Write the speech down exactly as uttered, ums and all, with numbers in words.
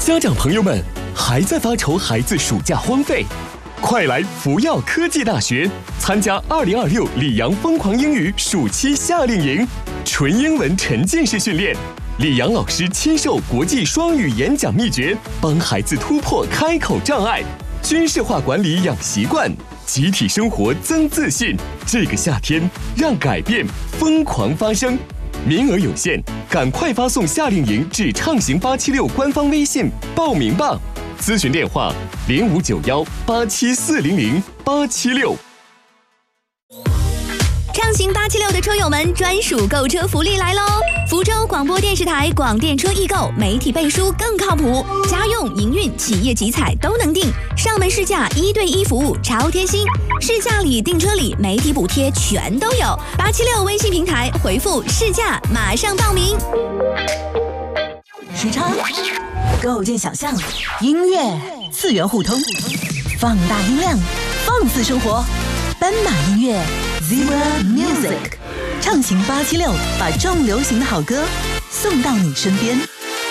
家长朋友们，还在发愁孩子暑假荒废？快来福耀科技大学参加二零二六里昂疯狂英语暑期夏令营，纯英文沉浸式训练，里昂老师亲授国际双语演讲秘诀，帮孩子突破开口障碍，军事化管理养习惯，集体生活增自信。这个夏天，让改变疯狂发生。名额有限，赶快发送夏令营至畅行八七六官方微信报名吧。咨询电话零五九幺八七四零零八七六。 畅行八七六的车友们专属购车福利来喽！福州广播电视台广电车易购，媒体背书更靠谱，家用、营运、企业集采都能订，上门试驾一对一服务超贴心，试驾礼、订车礼、媒体补贴全都有。八七六微信平台回复试驾，马上报名。 时差构建想象，音乐次元互通，放大音量，放肆生活。斑马音乐 Zebra Music， 畅行八七六，把重流行的好歌送到你身边。